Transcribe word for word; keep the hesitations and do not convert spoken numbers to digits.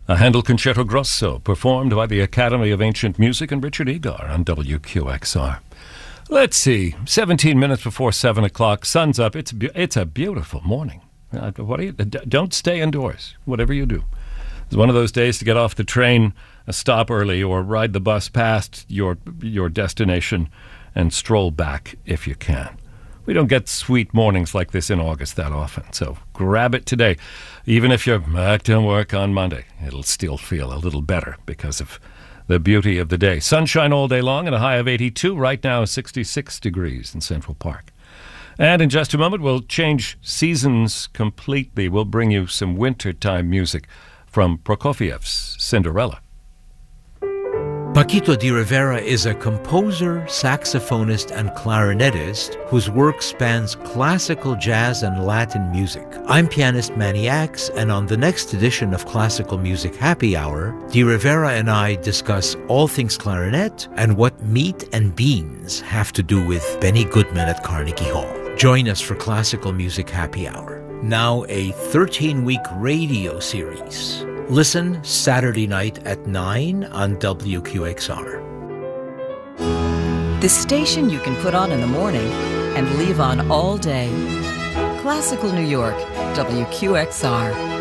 A Handel Concerto Grosso, performed by the Academy of Ancient Music and Richard Egar on W Q X R. Let's see, seventeen minutes before seven o'clock, sun's up. It's a, it's a beautiful morning. Uh, what do you, d- don't stay indoors, whatever you do. It's one of those days to get off the train, uh, stop early, or ride the bus past your your destination and stroll back if you can. We don't get sweet mornings like this in August that often, so grab it today. Even if you're back to work on Monday, it'll still feel a little better because of the beauty of the day. Sunshine all day long and a high of eighty-two. Right now, sixty-six degrees in Central Park. And in just a moment, we'll change seasons completely. We'll bring you some wintertime music from Prokofiev's Cinderella. Paquito de Rivera is a composer, saxophonist, and clarinetist whose work spans classical, jazz, and Latin music. I'm pianist Manny Axe, and on the next edition of Classical Music Happy Hour, de Rivera and I discuss all things clarinet and what meat and beans have to do with Benny Goodman at Carnegie Hall. Join us for Classical Music Happy Hour, now a thirteen-week radio series. Listen Saturday night at nine on W Q X R. The station you can put on in the morning and leave on all day. Classical New York, W Q X R.